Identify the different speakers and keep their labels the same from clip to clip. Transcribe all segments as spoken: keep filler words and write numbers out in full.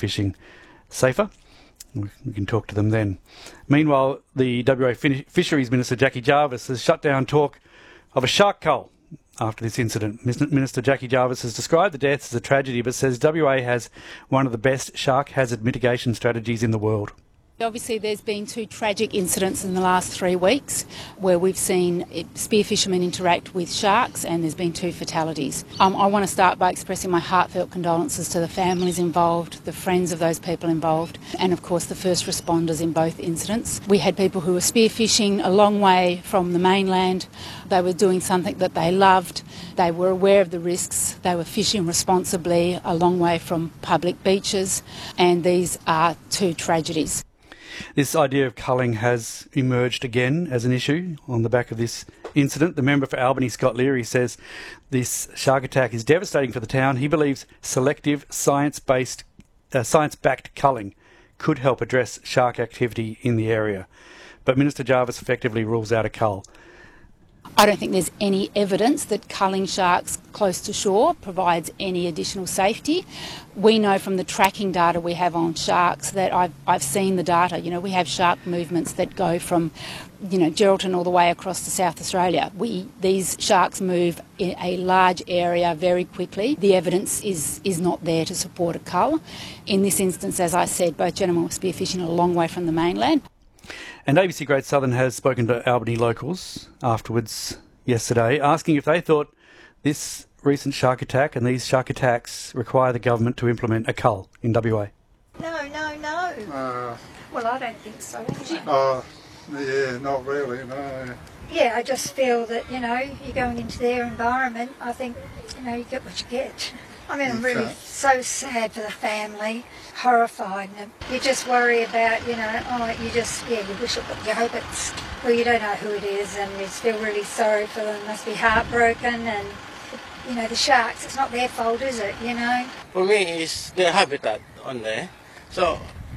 Speaker 1: fishing safer. We can talk to them then. Meanwhile, the W A Fisheries Minister Jackie Jarvis has shut down talk of a shark cull after this incident. Minister Jackie Jarvis has described the deaths as a tragedy, but says W A has one of the best shark hazard mitigation strategies in the world.
Speaker 2: Obviously, there's been two tragic incidents in the last three weeks where we've seen spear fishermen interact with sharks, and there's been two fatalities. Um, I want to start by expressing my heartfelt condolences to the families involved, the friends of those people involved, and of course the first responders in both incidents. We had people who were spear fishing a long way from the mainland. They were doing something that they loved. They were aware of the risks. They were fishing responsibly a long way from public beaches, and these are two tragedies.
Speaker 1: This idea of culling has emerged again as an issue on the back of this incident. The member for Albany, Scott Leary, says this shark attack is devastating for the town. He believes selective science-based, uh, science-backed culling could help address shark activity in the area. But Minister Jarvis effectively rules out a cull.
Speaker 2: I don't think there's any evidence that culling sharks close to shore provides any additional safety. We know from the tracking data we have on sharks that I've, I've seen the data. You know, we have shark movements that go from, you know, Geraldton all the way across to South Australia. We These sharks move in a large area very quickly. The evidence is, is not there to support a cull. In this instance, as I said, both gentlemen were spearfishing a long way from the mainland.
Speaker 1: And A B C Great Southern has spoken to Albany locals afterwards yesterday, asking if they thought this recent shark attack and these shark attacks require the government to implement a cull in W A.
Speaker 3: No, no, no.
Speaker 4: Uh,
Speaker 3: well, I don't think so.
Speaker 4: Oh, uh, yeah, not really, no.
Speaker 3: Yeah, I just feel that, you know, you're going into their environment. I think, you know, you get what you get. I mean, I'm really so sad for the family, horrified. And you just worry about, you know, oh, you just, yeah, you wish it, but you hope it's, well, you don't know who it is, and you just feel really sorry for them. Must be heartbroken, and, you know, the sharks, it's not their fault, is it, you know?
Speaker 5: For me, it's their habitat on there. So,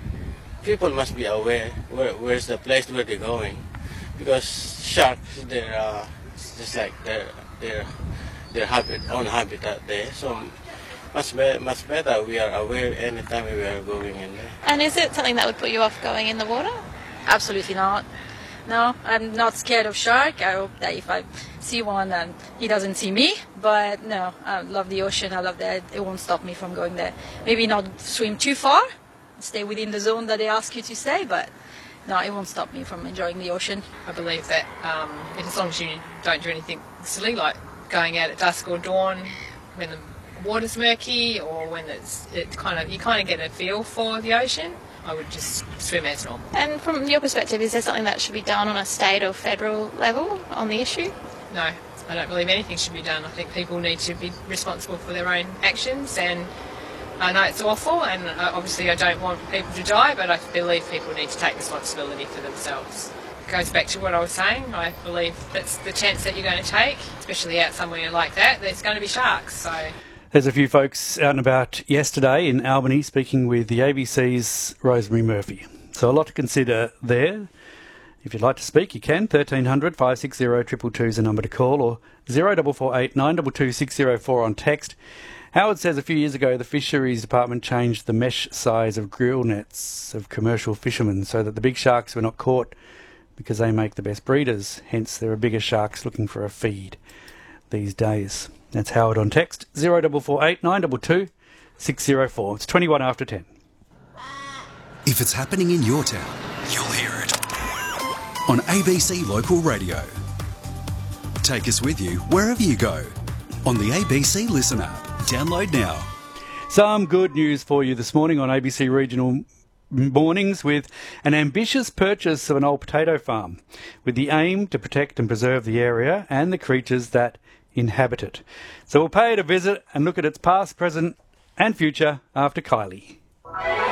Speaker 5: people must be aware where, where's the place where they're going. Because sharks, they're uh, just like their, their, their habit, own habitat there. So, Much, be- much better we are aware anytime we are going in there.
Speaker 6: And is it something that would put you off going in the water?
Speaker 7: Absolutely not. No, I'm not scared of shark. I hope that if I see one, um, he doesn't see me. But no, I love the ocean. I love that. It won't stop me from going there. Maybe not swim too far, stay within the zone that they ask you to stay, but no, it won't stop me from enjoying the ocean.
Speaker 8: I believe that um, as long as you don't do anything silly, like going out at dusk or dawn when the water's murky, or when it's it kind of you kind of get a feel for the ocean, I would just swim as normal.
Speaker 6: And from your perspective, is there something that should be done on a state or federal level on the issue?
Speaker 8: No, I don't believe anything should be done. I think people need to be responsible for their own actions, and I know it's awful, and uh, obviously I don't want people to die, but I believe people need to take responsibility for themselves. It goes back to what I was saying. I believe that's the chance that you're going to take, especially out somewhere like that. There's going to be sharks, so.
Speaker 1: There's a few folks out and about yesterday in Albany speaking with the A B C's Rosemary Murphy. So a lot to consider there. If you'd like to speak, you can. thirteen hundred, five six zero, two two two is the number to call, or zero four four eight, nine two two, six zero four on text. Howard says a few years ago the Fisheries Department changed the mesh size of grill nets of commercial fishermen so that the big sharks were not caught because they make the best breeders. Hence there are bigger sharks looking for a feed these days. That's Howard on text, zero four four eight, nine two two, six zero four. It's twenty-one after ten.
Speaker 9: If it's happening in your town, you'll hear it on A B C Local Radio. Take us with you wherever you go on the A B C Listen app. Download now.
Speaker 1: Some good news for you this morning on A B C Regional Mornings, with an ambitious purchase of an old potato farm with the aim to protect and preserve the area and the creatures that inhabit it. So we'll pay it a visit and look at its past, present and future after Kylie.